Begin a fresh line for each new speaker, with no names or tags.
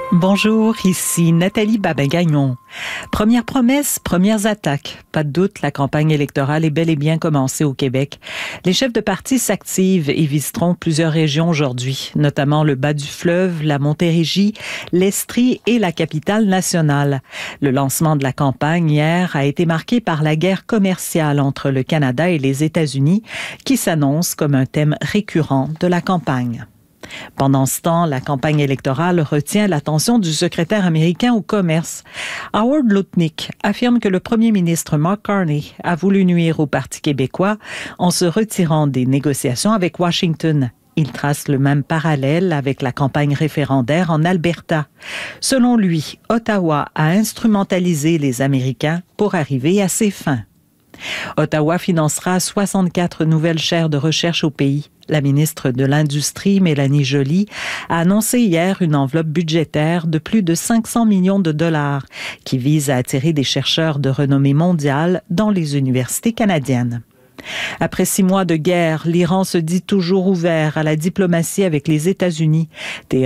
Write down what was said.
Bonjour, ici Nathalie Babin-Gagnon. Première promesse, premières attaques. Pas de doute, la campagne électorale est bel et bien commencée au Québec. Les chefs de parti s'activent et visiteront plusieurs régions aujourd'hui, notamment le bas du fleuve, la Montérégie, l'Estrie et la capitale nationale. Le lancement de la campagne hier a été marqué par la guerre commerciale entre le Canada et les États-Unis, qui s'annonce comme un thème récurrent de la campagne. Pendant ce temps, la campagne électorale retient l'attention du secrétaire américain au commerce. Howard Lutnick affirme que le premier ministre Mark Carney a voulu nuire au Parti québécois en se retirant des négociations avec Washington. Il trace le même parallèle avec la campagne référendaire en Alberta. Selon lui, Ottawa a instrumentalisé les Américains pour arriver à ses fins. Ottawa financera 64 nouvelles chaires de recherche au pays. La ministre de l'Industrie, Mélanie Joly, a annoncé hier une enveloppe budgétaire de plus de 500 millions de dollars qui vise à attirer des chercheurs de renommée mondiale dans les universités canadiennes. Après 6 mois de guerre, l'Iran se dit toujours ouvert à la diplomatie avec les États-Unis.